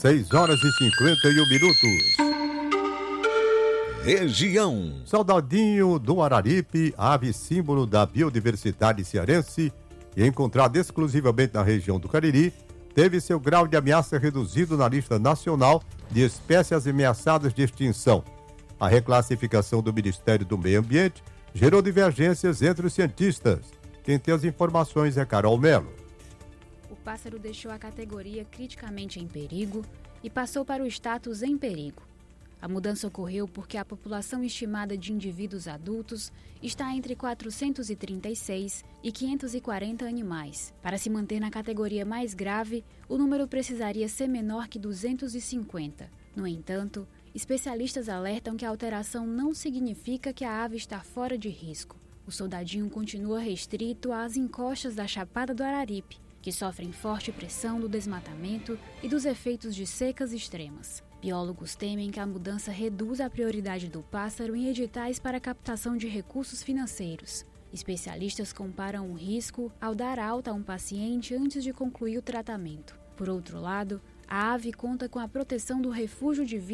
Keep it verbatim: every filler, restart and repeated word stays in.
seis horas e cinquenta e um minutos. Região. Soldadinho do Araripe, ave símbolo da biodiversidade cearense e encontrada exclusivamente na região do Cariri, teve seu grau de ameaça reduzido na lista nacional de espécies ameaçadas de extinção. A reclassificação do Ministério do Meio Ambiente gerou divergências entre os cientistas. Quem tem as informações é Carol Melo. O pássaro deixou a categoria criticamente em perigo e passou para o status em perigo. A mudança ocorreu porque a população estimada de indivíduos adultos está entre quatrocentos e trinta e seis e quinhentos e quarenta animais. Para se manter na categoria mais grave, o número precisaria ser menor que duzentos e cinquenta. No entanto, especialistas alertam que a alteração não significa que a ave está fora de risco. O soldadinho continua restrito às encostas da Chapada do Araripe, que sofrem forte pressão do desmatamento e dos efeitos de secas extremas. Biólogos temem que a mudança reduza a prioridade do pássaro em editais para captação de recursos financeiros. Especialistas comparam o risco ao dar alta a um paciente antes de concluir o tratamento. Por outro lado, a ave conta com a proteção do Refúgio de Vida